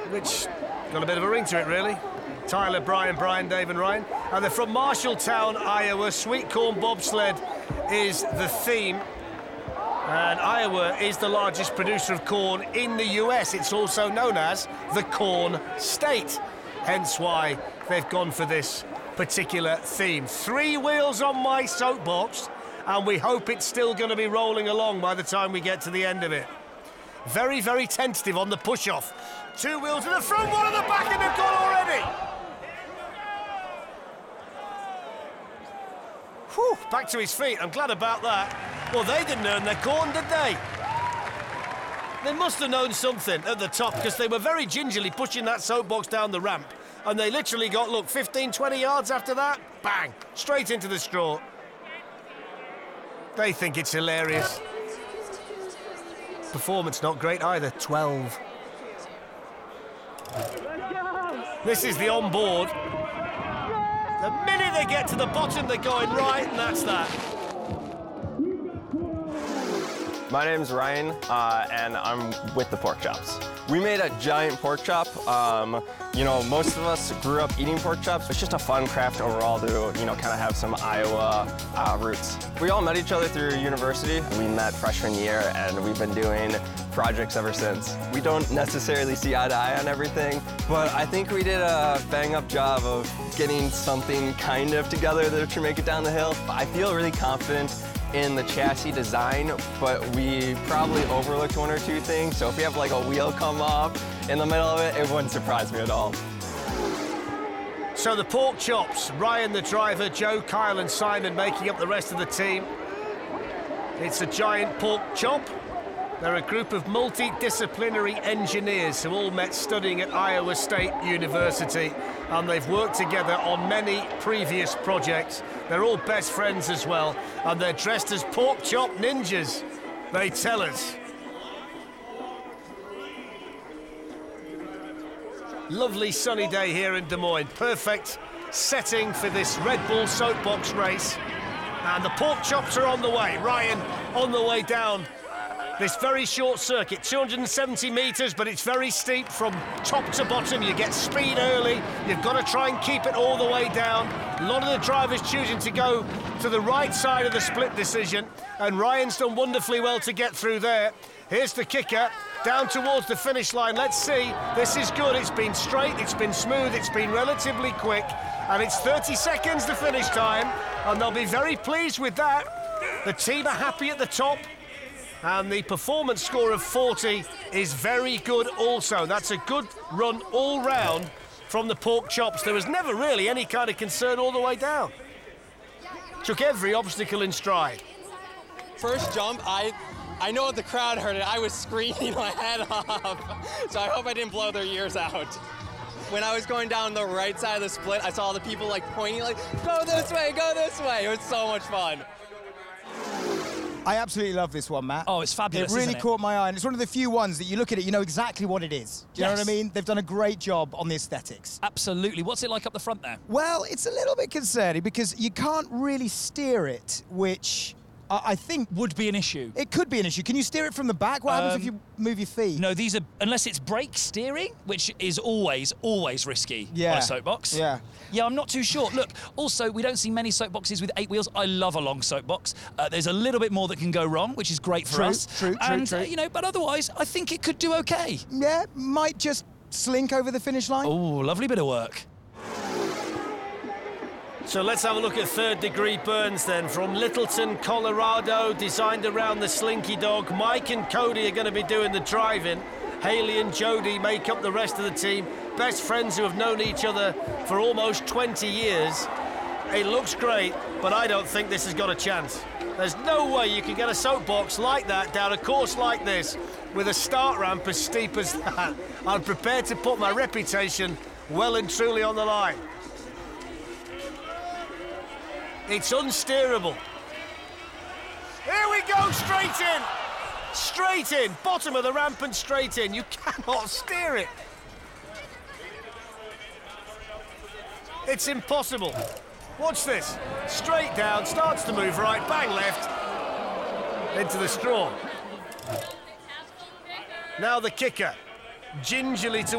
which got a bit of a ring to it, really. Tyler, Brian, Dave and Ryan. And they're from Marshalltown, Iowa. Sweet corn bobsled is the theme. And Iowa is the largest producer of corn in the US. It's also known as the Corn State. Hence why they've gone for this particular theme. 3 wheels on my soapbox, and we hope it's still going to be rolling along by the time we get to the end of it. Very, very tentative on the push-off. 2 wheels in the front, 1 at the back, and they've gone already. Whew, back to his feet. I'm glad about that. Well, they didn't earn their corn, did they? They must have known something at the top, because they were very gingerly pushing that soapbox down the ramp. And they literally got, look, 15, 20 yards after that, bang, straight into the straw. They think it's hilarious. Performance not great either, 12. This is the on-board. The minute they get to the bottom, they're going right, and that's that. My name's Ryan, and I'm with the Pork Chops. We made a giant pork chop. You know, most of us grew up eating pork chops. It's just a fun craft overall to, you know, kind of have some Iowa roots. We all met each other through university. We met freshman year, and we've been doing projects ever since. We don't necessarily see eye to eye on everything, but I think we did a bang-up job of getting something kind of together that should make it down the hill. I feel really confident in the chassis design, but we probably overlooked 1 or 2 things. So if we have like a wheel come off in the middle of it, it wouldn't surprise me at all. So the Pork Chops, Ryan the driver, Joe, Kyle and Simon making up the rest of the team. It's a giant pork chop. They're a group of multidisciplinary engineers who all met studying at Iowa State University, and they've worked together on many previous projects. They're all best friends as well, and they're dressed as pork chop ninjas, they tell us. Lovely sunny day here in Des Moines. Perfect setting for this Red Bull soapbox race. And the Pork Chops are on the way. Ryan on the way down this very short circuit, 270 metres, but it's very steep from top to bottom. You get speed early. You've got to try and keep it all the way down. A lot of the drivers choosing to go to the right side of the split decision, and Ryan's done wonderfully well to get through there. Here's the kicker, down towards the finish line. Let's see. This is good. It's been straight, it's been smooth, it's been relatively quick, and it's 30 seconds to finish time, and they'll be very pleased with that. The team are happy at the top. And the performance score of 40 is very good also. That's a good run all round from the Pork Chops. There was never really any kind of concern all the way down. Took every obstacle in stride. First jump, I know the crowd heard it. I was screaming my head off. So I hope I didn't blow their ears out. When I was going down the right side of the split, I saw the people like pointing like, go this way, go this way. It was so much fun. I absolutely love this one, Matt. Oh, it's fabulous, It really isn't it? caught my eye, and it's one of the few ones that you look at it, you know exactly what it is. Do you know what I mean? They've done a great job on the aesthetics. Absolutely. What's it like up the front there? Well, it's a little bit concerning because you can't really steer it, which I think would be an issue. It could be an issue. Can you steer it from the back? What happens if you move your feet? No, these are, unless it's brake steering, which is always risky on a soapbox. Yeah, I'm not too sure. Look, also, we don't see many soapboxes with 8 wheels. I love a long soapbox. There's a little bit more that can go wrong, which is great for us. True. You know, but otherwise, I think it could do okay. Yeah, might just slink over the finish line. Oh, lovely bit of work. So let's have a look at Third Degree Burns then, from Littleton, Colorado, designed around the Slinky Dog. Mike and Cody are going to be doing the driving. Haley and Jody make up the rest of the team. Best friends who have known each other for almost 20 years. It looks great, but I don't think this has got a chance. There's no way you can get a soapbox like that down a course like this with a start ramp as steep as that. I'm prepared to put my reputation well and truly on the line. It's unsteerable. Here we go, straight in. Straight in, bottom of the ramp and straight in. You cannot steer it. It's impossible. Watch this. Straight down, starts to move right, bang left, into the straw. Now the kicker, gingerly to